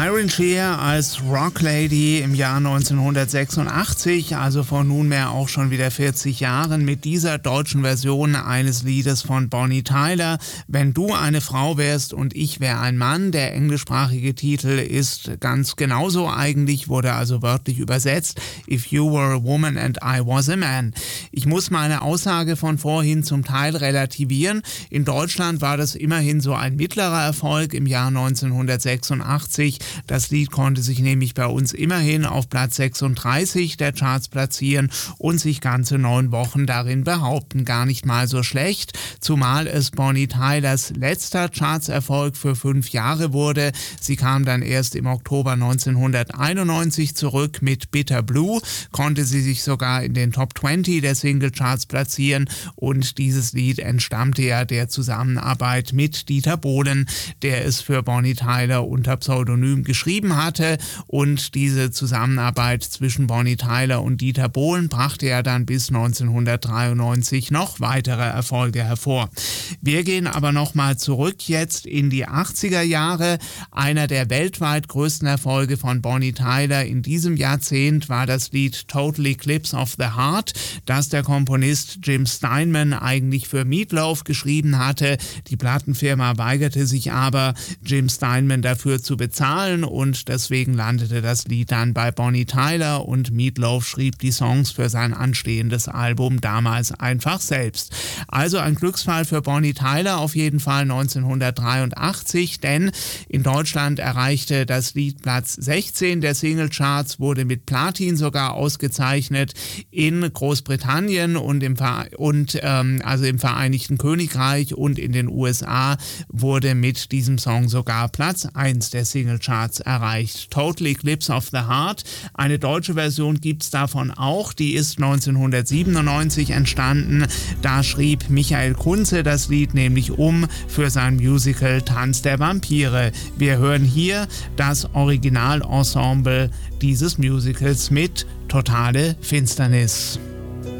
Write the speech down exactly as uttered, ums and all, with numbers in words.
Irene Shear als Rock Lady im Jahr neunzehnhundertsechsundachtzig, also vor nunmehr auch schon wieder vierzig Jahren, mit dieser deutschen Version eines Liedes von Bonnie Tyler, Wenn du eine Frau wärst und ich wäre ein Mann. Der englischsprachige Titel ist ganz genauso eigentlich, wurde also wörtlich übersetzt, If you were a woman and I was a man. Ich muss meine Aussage von vorhin zum Teil relativieren. In Deutschland war das immerhin so ein mittlerer Erfolg im Jahr neunzehnhundertsechsundachtzig. Das Lied konnte sich nämlich bei uns immerhin auf Platz sechsunddreißig der Charts platzieren und sich ganze neun Wochen darin behaupten. Gar nicht mal so schlecht, zumal es Bonnie Tylers letzter Chartserfolg für fünf Jahre wurde. Sie kam dann erst im Oktober neunzehnhunderteinundneunzig zurück mit Bitter Blue, konnte sie sich sogar in den Top zwanzig der Singlecharts platzieren und dieses Lied entstammte ja der Zusammenarbeit mit Dieter Bohlen, der es für Bonnie Tyler unter Pseudonym geschrieben hatte, und diese Zusammenarbeit zwischen Bonnie Tyler und Dieter Bohlen brachte ja dann bis neunzehnhundertdreiundneunzig noch weitere Erfolge hervor. Wir gehen aber nochmal zurück jetzt in die achtziger Jahre. Einer der weltweit größten Erfolge von Bonnie Tyler in diesem Jahrzehnt war das Lied Total Eclipse of the Heart, das der Komponist Jim Steinman eigentlich für Meat Loaf geschrieben hatte. Die Plattenfirma weigerte sich aber, Jim Steinman dafür zu bezahlen, und deswegen landete das Lied dann bei Bonnie Tyler und Meat Loaf schrieb die Songs für sein anstehendes Album damals einfach selbst. Also ein Glücksfall für Bonnie Tyler auf jeden Fall neunzehnhundertdreiundachtzig, denn in Deutschland erreichte das Lied Platz sechzehn der Singlecharts, wurde mit Platin sogar ausgezeichnet. In Großbritannien und im, Ver- und, ähm, also im Vereinigten Königreich und in den U S A wurde mit diesem Song sogar Platz eins der Singlecharts erreicht. Total Eclipse of the Heart. Eine deutsche Version gibt es davon auch, die ist neunzehnhundertsiebenundneunzig entstanden. Da schrieb Michael Kunze das Lied nämlich um für sein Musical Tanz der Vampire. Wir hören hier das Originalensemble dieses Musicals mit Totale Finsternis.